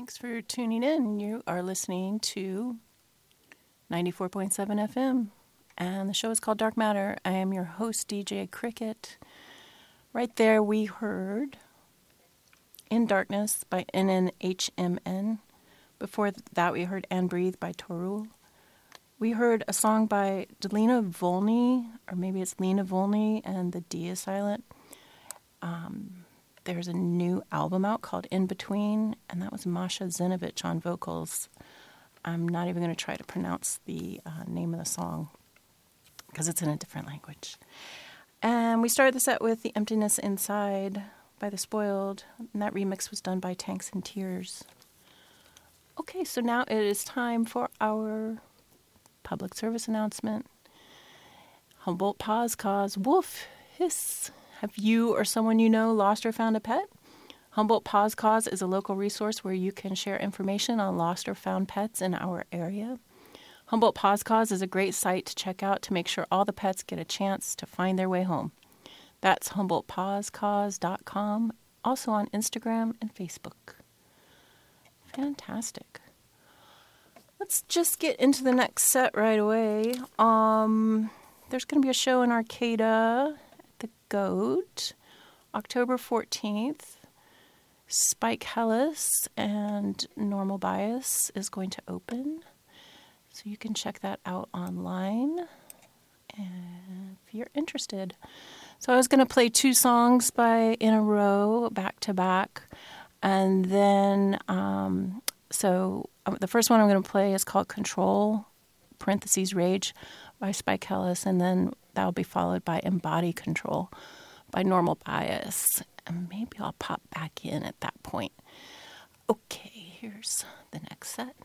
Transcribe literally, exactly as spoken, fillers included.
Thanks for tuning in. You are listening to ninety-four point seven F M, and the show is called Dark Matter. I am your host, D J Cricket. Right there, we heard In Darkness by N N H M N. Before that, we heard And Breathe by Torul. We heard a song by Delina Volney, or maybe it's Lena Volney, and the D is silent. Um... There's a new album out called In Between, and that was Masha Zinovich on vocals. I'm not even going to try to pronounce the uh, name of the song because it's in a different language. And we started the set with The Emptiness Inside by The Spoiled, and that remix was done by Tanks and Tears. Okay, so now it is time for our public service announcement. Humboldt Paws Cause Wolf Hiss. Have you or someone you know lost or found a pet? Humboldt Paws Cause is a local resource where you can share information on lost or found pets in our area. Humboldt Paws Cause is a great site to check out to make sure all the pets get a chance to find their way home. That's humboldt paws cause dot com, also on Instagram and Facebook. Fantastic. Let's just get into the next set right away. Um, there's going to be a show in Arcata. The Goat, October fourteenth. Spike Hellis and Normal Bias is going to open. So you can check that out online if you're interested. So I was going to play two songs by in a row, back to back. And then, um, so the first one I'm going to play is called Control, parentheses, Rage, by Spike Hellis. And then that'll be followed by Embody Control by Normal Bias. And maybe I'll pop back in at that point. Okay, here's the next set.